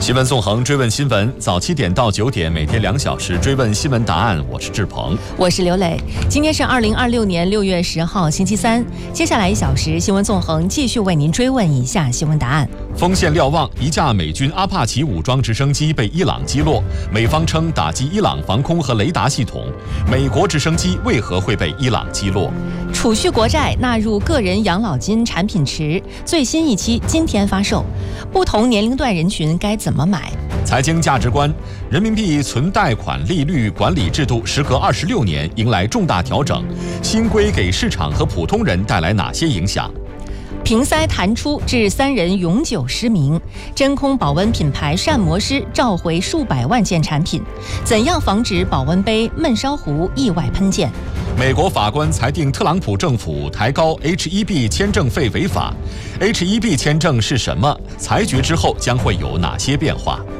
新闻纵横，追问新闻，早7点到9点，每天2小时追问新闻答案。我是志鹏， 我是刘磊。今天是2026年6月10号，星期三。接下来1小时，新闻纵横继续为您追问以下新闻答案。 锋线瞭望，一架美军阿帕奇武装直升机被伊朗击落，美方称打击伊朗防空和雷达系统。美国直升机为何会被伊朗击落？ 储蓄国债纳入个人养老金产品池，最新一期今天发售。不同年龄段人群该怎么买？ 财经价值观，人民币存贷款利率管理制度时隔26年迎来重大调整，新规给市场和普通人带来哪些影响？ 瓶塞弹出致3人永久失明，真空保温品牌膳魔师召回数百万件产品，怎样防止保温杯、焖烧壶意外喷溅？ 美国法官裁定特朗普政府抬高 H-1B 签证费违法。H-1B 签证是什么？裁决之后将会有哪些变化？